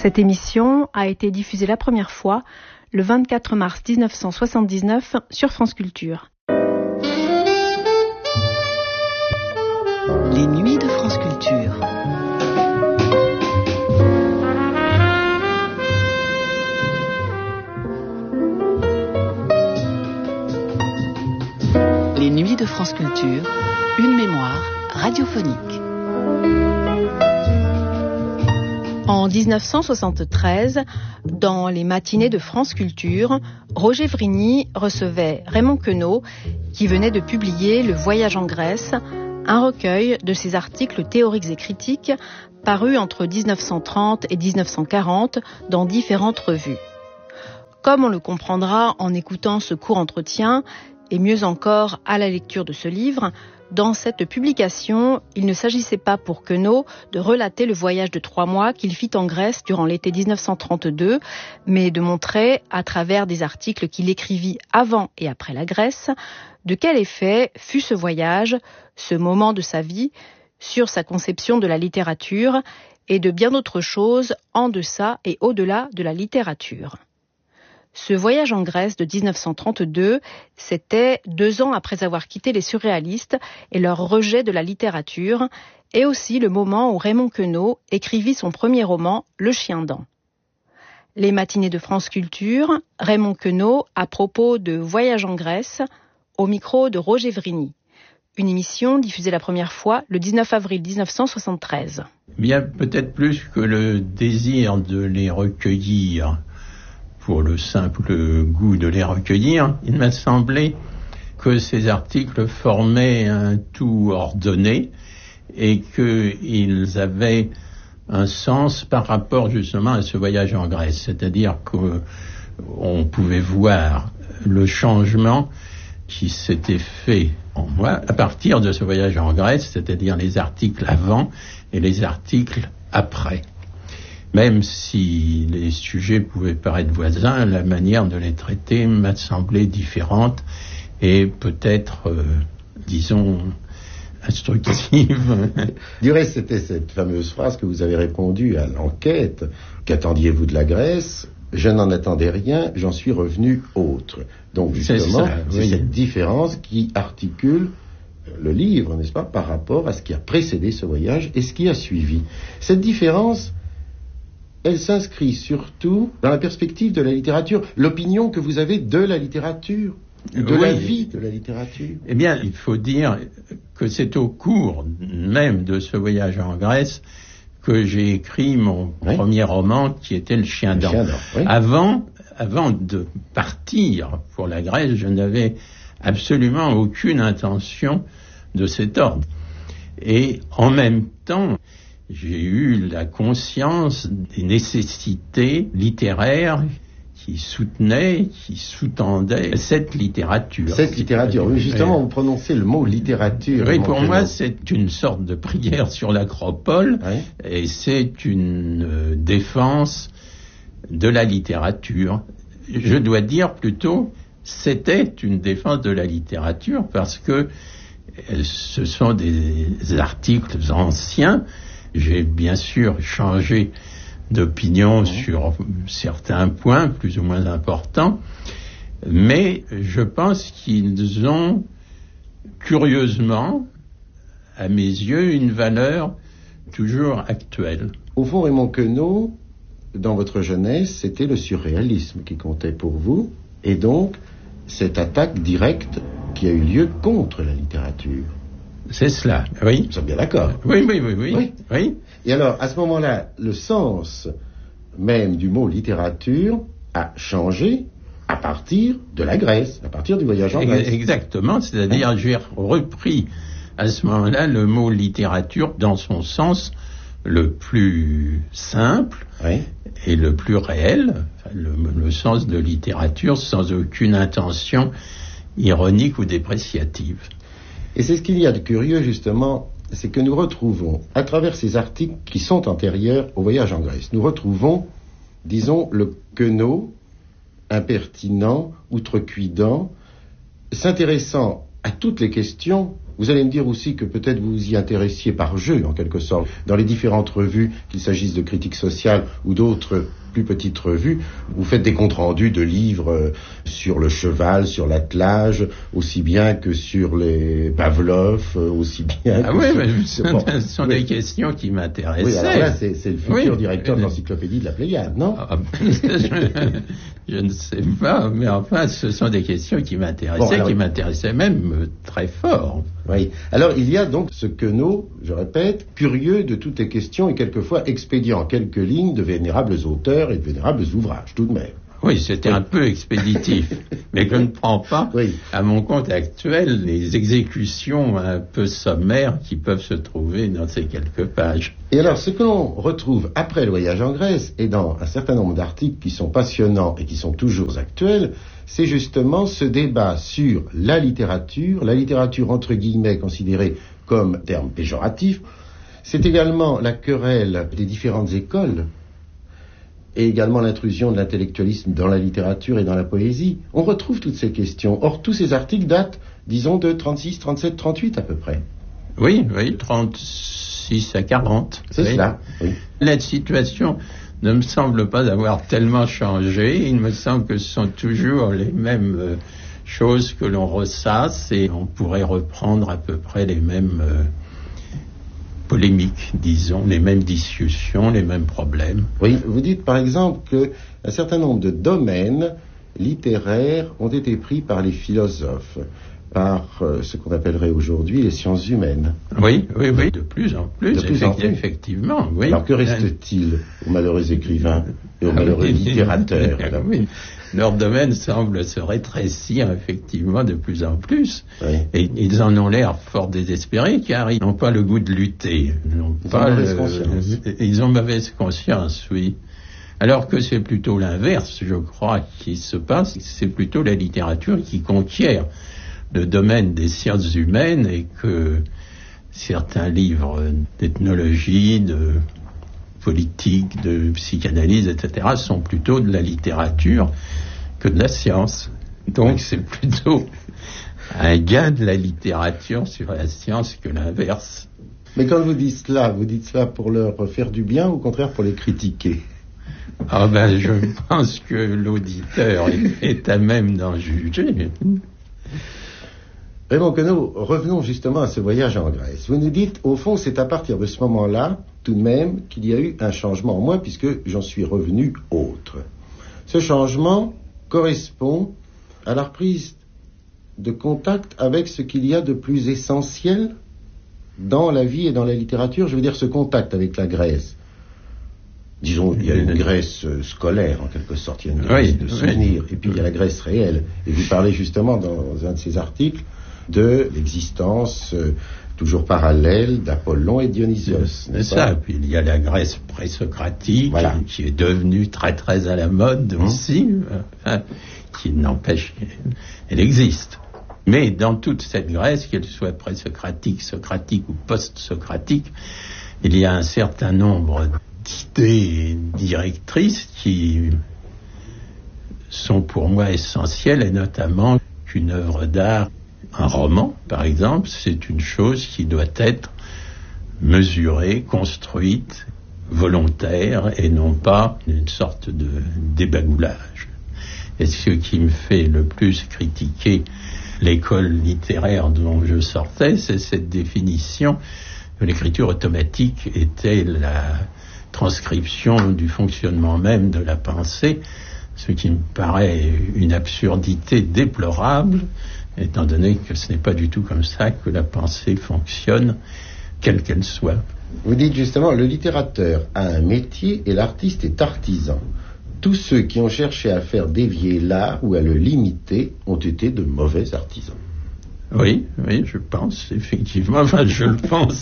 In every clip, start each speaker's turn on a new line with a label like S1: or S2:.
S1: Cette émission a été diffusée la première fois le 24 mars 1979 sur France Culture.
S2: Les nuits de France Culture. Les nuits de France Culture, une mémoire radiophonique.
S1: En 1973, dans les matinées de France Culture, Roger Vrigny recevait Raymond Queneau, qui venait de publier Le Voyage en Grèce, un recueil de ses articles théoriques et critiques parus entre 1930 et 1940 dans différentes revues. Comme on le comprendra en écoutant ce court entretien, et mieux encore à la lecture de ce livre, dans cette publication, il ne s'agissait pas pour Queneau de relater le voyage de 3 mois qu'il fit en Grèce durant l'été 1932, mais de montrer, à travers des articles qu'il écrivit avant et après la Grèce, de quel effet fut ce voyage, ce moment de sa vie, sur sa conception de la littérature et de bien d'autres choses en deçà et au-delà de la littérature. Ce voyage en Grèce de 1932, c'était 2 ans après avoir quitté les surréalistes et leur rejet de la littérature, et aussi le moment où Raymond Queneau écrivit son premier roman, Le Chien-dent. Les matinées de France Culture, Raymond Queneau à propos de Voyage en Grèce, au micro de Roger Vrigny. Une émission diffusée la première fois le 19 avril 1973.
S3: Bien, peut-être plus que le désir de les recueillir, pour le simple goût de les recueillir, il m'a semblé que ces articles formaient un tout ordonné et qu'ils avaient un sens par rapport justement à ce voyage en Grèce. C'est-à-dire qu'on pouvait voir le changement qui s'était fait en moi à partir de ce voyage en Grèce, c'est-à-dire les articles avant et les articles après. Même si les sujets pouvaient paraître voisins, la manière de les traiter m'a semblé différente et peut-être, disons, instructive.
S4: Du reste, c'était cette fameuse phrase que vous avez répondu à l'enquête. Qu'attendiez-vous de la Grèce ? Je n'en attendais rien, j'en suis revenu autre. Donc justement, c'est cette différence qui articule le livre, n'est-ce pas, par rapport à ce qui a précédé ce voyage et ce qui a suivi. Cette différence, elle s'inscrit surtout dans la perspective de la littérature, l'opinion que vous avez de la littérature, de la vie de la littérature.
S3: Eh bien, il faut dire que c'est au cours même de ce voyage en Grèce que j'ai écrit mon premier roman, qui était Le Chien-dent. Oui. Avant de partir pour la Grèce, je n'avais absolument aucune intention de cet ordre. Et en même temps, j'ai eu la conscience des nécessités littéraires qui soutenaient, qui sous-tendaient cette littérature.
S4: Cette littérature, oui, justement, vous prononcez le mot littérature.
S3: Oui, pour moi, c'est une sorte de prière sur l'Acropole, et c'est une défense de la littérature. Je dois dire plutôt, c'était une défense de la littérature, parce que ce sont des articles anciens. J'ai bien sûr changé d'opinion sur certains points plus ou moins importants, mais je pense qu'ils ont curieusement, à mes yeux, une valeur toujours actuelle.
S4: Au fond, Raymond Queneau, dans votre jeunesse, c'était le surréalisme qui comptait pour vous, et donc cette attaque directe qui a eu lieu contre la littérature.
S3: C'est cela, oui.
S4: Nous sommes bien d'accord.
S3: Oui.
S4: Et alors, à ce moment-là, le sens même du mot littérature a changé à partir de la Grèce, à partir du voyage en Grèce.
S3: Exactement, c'est-à-dire j'ai repris à ce moment-là le mot littérature dans son sens le plus simple et le plus réel, le sens de littérature sans aucune intention ironique ou dépréciative.
S4: Et c'est ce qu'il y a de curieux, justement, c'est que nous retrouvons, à travers ces articles qui sont antérieurs au voyage en Grèce, nous retrouvons, disons, le Queneau impertinent, outrecuidant, s'intéressant à toutes les questions Vous allez me dire aussi que peut-être vous vous y intéressiez par jeu, en quelque sorte. Dans les différentes revues, qu'il s'agisse de critiques sociales ou d'autres plus petites revues, vous faites des comptes rendus de livres sur le cheval, sur l'attelage, aussi bien que sur les Pavlov, aussi bien que
S3: ce sont des questions qui m'intéressaient.
S4: Oui, alors là, c'est le futur directeur de l'encyclopédie de la Pléiade, non?
S3: Je ne sais pas, mais enfin, ce sont des questions qui m'intéressaient, qui m'intéressaient même très fort.
S4: Oui. Alors, il y a donc ce Queneau, je répète, curieux de toutes les questions et quelquefois expédiant en quelques lignes de vénérables auteurs et de vénérables ouvrages, tout de même.
S3: Oui, c'était un peu expéditif, mais je ne prends pas à mon compte actuel les exécutions un peu sommaires qui peuvent se trouver dans ces quelques pages.
S4: Et alors, ce que l'on retrouve après le voyage en Grèce et dans un certain nombre d'articles qui sont passionnants et qui sont toujours actuels, c'est justement ce débat sur la littérature entre guillemets considérée comme terme péjoratif. C'est également la querelle des différentes écoles et également l'intrusion de l'intellectualisme dans la littérature et dans la poésie. On retrouve toutes ces questions. Or, tous ces articles datent, disons, de 36, 37, 38 à peu près.
S3: Oui, 36 à 40.
S4: C'est cela, oui.
S3: La situation ne me semble pas avoir tellement changé. Il me semble que ce sont toujours les mêmes choses que l'on ressasse et on pourrait reprendre à peu près les mêmes polémiques, disons, les mêmes discussions, les mêmes problèmes.
S4: Oui, vous dites par exemple qu'un certain nombre de domaines littéraires ont été pris par les philosophes, par ce qu'on appellerait aujourd'hui les sciences humaines.
S3: Oui, de plus en plus, effectivement. Oui.
S4: Alors que reste-t-il aux malheureux écrivains et aux malheureux littérateurs?
S3: Oui. Leur domaine semble se rétrécir effectivement de plus en plus. Oui. Et ils en ont l'air fort désespérés car ils n'ont pas le goût de lutter. Ils ont mauvaise conscience, oui. Alors que c'est plutôt l'inverse, je crois, qui se passe. C'est plutôt la littérature qui conquiert le domaine des sciences humaines et que certains livres d'ethnologie, de politique, de psychanalyse, etc., sont plutôt de la littérature que de la science. Donc c'est plutôt un gain de la littérature sur la science que l'inverse.
S4: Mais quand vous dites cela pour leur faire du bien ou au contraire pour les critiquer?
S3: Je pense que l'auditeur est à même d'en juger.
S4: Raymond Queneau, revenons justement à ce voyage en Grèce. Vous nous dites, au fond, c'est à partir de ce moment-là, tout de même, qu'il y a eu un changement en moi, puisque j'en suis revenu autre. Ce changement correspond à la reprise de contact avec ce qu'il y a de plus essentiel dans la vie et dans la littérature, je veux dire ce contact avec la Grèce. Disons, il y a une Grèce scolaire, en quelque sorte, il y a une Grèce de souvenirs, et puis il y a la Grèce réelle. Et vous parlez justement dans un de ces articles de l'existence toujours parallèle d'Apollon et Dionysos.
S3: C'est ça, puis il y a la Grèce présocratique, qui est devenue très très à la mode aussi, qui n'empêche, elle existe. Mais dans toute cette Grèce, qu'elle soit présocratique, socratique ou post-socratique, il y a un certain nombre d'idées directrices qui sont pour moi essentielles, et notamment qu'une œuvre d'art, un roman, par exemple, c'est une chose qui doit être mesurée, construite, volontaire, et non pas une sorte de débagoulage. Et ce qui me fait le plus critiquer l'école littéraire dont je sortais, c'est cette définition que l'écriture automatique était la transcription du fonctionnement même de la pensée, ce qui me paraît une absurdité déplorable, étant donné que ce n'est pas du tout comme ça que la pensée fonctionne, quelle qu'elle soit.
S4: Vous dites justement, le littérateur a un métier et l'artiste est artisan. Tous ceux qui ont cherché à faire dévier l'art ou à le limiter ont été de mauvais artisans.
S3: Oui, je pense, effectivement. Je le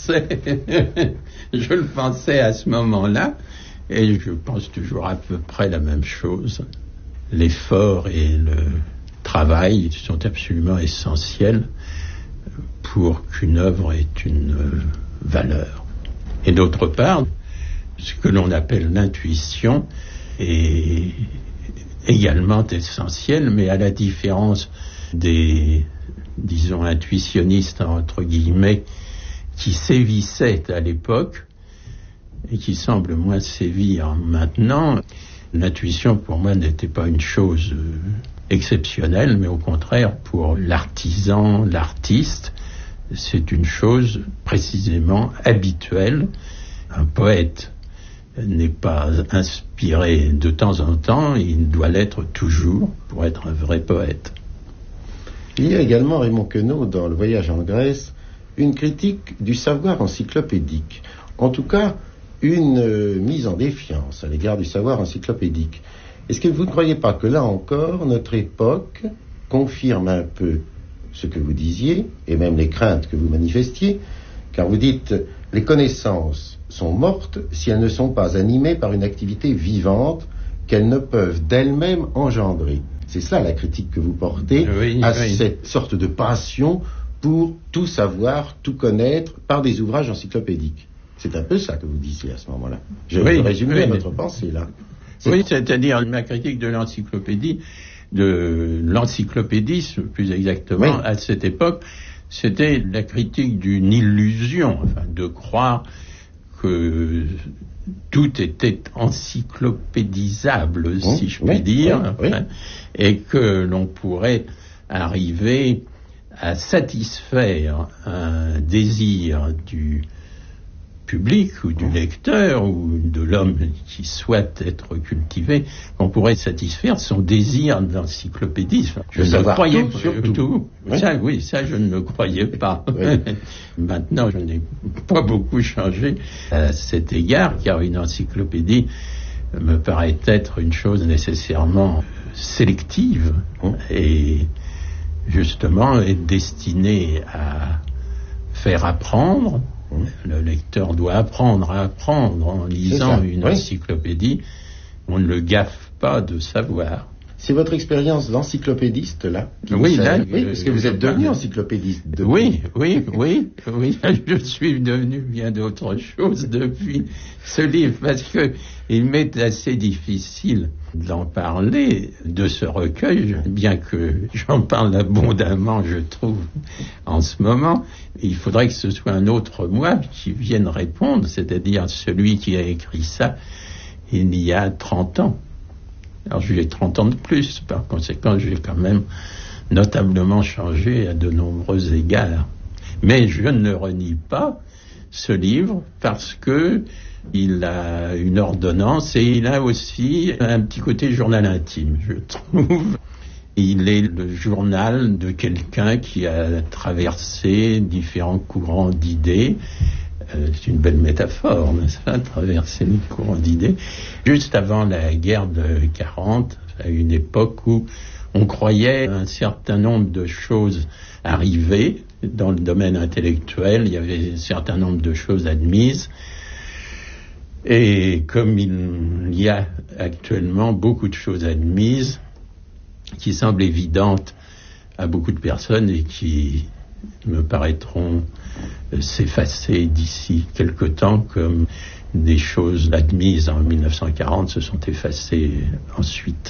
S3: pensais à ce moment-là, et je pense toujours à peu près la même chose. L'effort et le travail sont absolument essentiels pour qu'une œuvre ait une valeur. Et d'autre part, ce que l'on appelle l'intuition est également essentiel, mais à la différence des disons, intuitionniste, entre guillemets, qui sévissait à l'époque et qui semble moins sévir maintenant. L'intuition, pour moi, n'était pas une chose exceptionnelle, mais au contraire, pour l'artisan, l'artiste, c'est une chose précisément habituelle. Un poète n'est pas inspiré de temps en temps, il doit l'être toujours pour être un vrai poète.
S4: Il y a également, Raymond Queneau, dans Le Voyage en Grèce, une critique du savoir encyclopédique. En tout cas, une mise en défiance à l'égard du savoir encyclopédique. Est-ce que vous ne croyez pas que là encore, notre époque confirme un peu ce que vous disiez, et même les craintes que vous manifestiez, car vous dites « les connaissances sont mortes si elles ne sont pas animées par une activité vivante qu'elles ne peuvent d'elles-mêmes engendrer ». C'est cela la critique que vous portez cette sorte de passion pour tout savoir, tout connaître par des ouvrages encyclopédiques. C'est un peu ça que vous disiez à ce moment-là. Je résume votre pensée là.
S3: Oui, c'est-à-dire ma critique de l'encyclopédie, de l'encyclopédisme plus exactement, à cette époque, c'était la critique d'une illusion, enfin, de croire que tout était encyclopédisable, si je puis dire, et que l'on pourrait arriver à satisfaire un désir du public ou du lecteur ou de l'homme qui souhaite être cultivé, on pourrait satisfaire son désir d'encyclopédisme. Je ne croyais pas surtout. Ça je ne le croyais pas. Maintenant, je n'ai pas beaucoup changé à cet égard, car une encyclopédie me paraît être une chose nécessairement sélective et justement est destinée à faire apprendre. Le lecteur doit apprendre à apprendre en lisant une encyclopédie. On ne le gaffe pas de savoir.
S4: C'est votre expérience d'encyclopédiste, là? Parce que vous êtes devenu encyclopédiste.
S3: Oui. Je suis devenu bien d'autres choses depuis ce livre, parce que il m'est assez difficile d'en parler, de ce recueil, bien que j'en parle abondamment, je trouve, en ce moment. Il faudrait que ce soit un autre moi qui vienne répondre, c'est-à-dire celui qui a écrit ça il y a 30 ans. Alors j'ai 30 ans de plus, par conséquent j'ai quand même notablement changé à de nombreux égards. Mais je ne renie pas ce livre parce que il a une ordonnance et il a aussi un petit côté journal intime, je trouve. Il est le journal de quelqu'un qui a traversé différents courants d'idées. C'est une belle métaphore, n'est-ce pas, traverser les courants d'idées. Juste avant la guerre de 40, à une époque où on croyait un certain nombre de choses arriver dans le domaine intellectuel, il y avait un certain nombre de choses admises. Et comme il y a actuellement beaucoup de choses admises, qui semblent évidentes à beaucoup de personnes et qui me paraîtront s'effacer d'ici quelque temps, comme des choses admises en 1940 se sont effacées ensuite.